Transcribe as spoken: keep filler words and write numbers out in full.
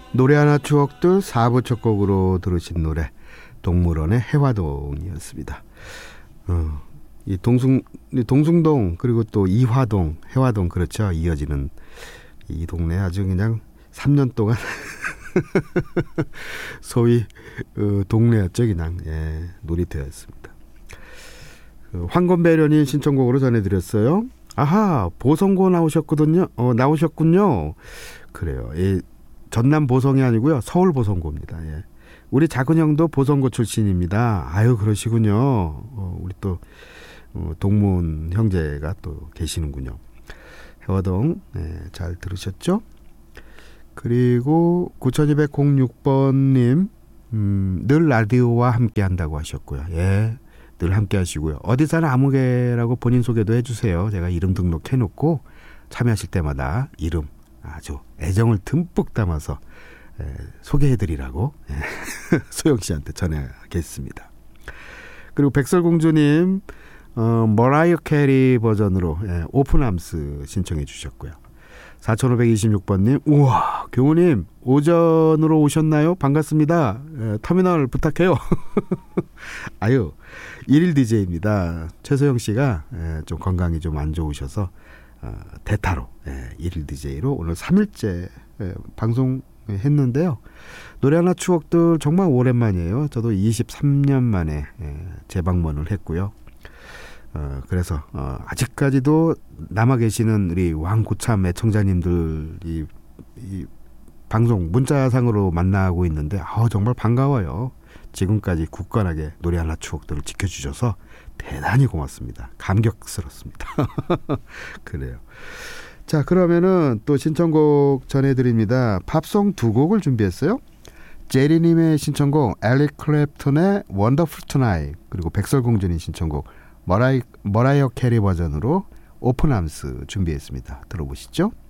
노래 하나 추억들 사 부 첫 곡으로 들으신 노래 동물원의 해화동이었습니다. 어, 이 동숭, 동숭동 그리고 또 이화동, 해화동 그렇죠. 이어지는 이 동네 아주 그냥 삼 년 동안 소위 어, 동네였죠. 그냥 예, 놀이터였습니다. 그 황건배련이 신청곡으로 전해드렸어요. 아하, 보성고 나오셨거든요. 어, 나오셨군요. 그래요. 이 전남 보성이 아니고요. 서울 보성고입니다. 예. 우리 작은 형도 보성고 출신입니다. 아유, 그러시군요. 어, 우리 또 어, 동문 형제가 또 계시는군요. 해화동 예, 잘 들으셨죠? 그리고 구천이백육 번님 음, 늘 라디오와 함께 한다고 하셨고요. 예, 늘 함께 하시고요. 어디 사는 아무개라고 본인 소개도 해주세요. 제가 이름 등록해놓고 참여하실 때마다 이름 아주 애정을 듬뿍 담아서 에, 소개해드리라고 에, 소영씨한테 전하겠습니다. 그리고 백설공주님 어, 머라이어 캐리 버전으로 에, 오픈암스 신청해 주셨고요. 사천오백이십육 번님 우와 교우님 오전으로 오셨나요? 반갑습니다. 에, 터미널 부탁해요. 아유 일일 디제이입니다. 최소영씨가 에, 좀 건강이 좀 안 좋으셔서 어, 대타로 예, 일일 디제이로 오늘 삼 일째 예, 방송했는데요. 노래 하나 추억들 정말 오랜만이에요. 저도 이십삼 년 만에 예, 재방문을 했고요. 어, 그래서 어, 아직까지도 남아 계시는 우리 왕고참 애청자님들 이, 이 방송 문자상으로 만나고 있는데 아, 정말 반가워요. 지금까지 굳건하게 노래 하나 추억들을 지켜주셔서 대단히 고맙습니다. 감격스럽습니다. 그래요. 자, 그러면은 또 신청곡 전해드립니다. 팝송 두 곡을 준비했어요. 제리님의 신청곡 엘릭 클랩턴의 원더풀 투나잇, 그리고 백설공주님 신청곡 머라이, 머라이어 캐리 버전으로 오픈암스 준비했습니다. 들어보시죠.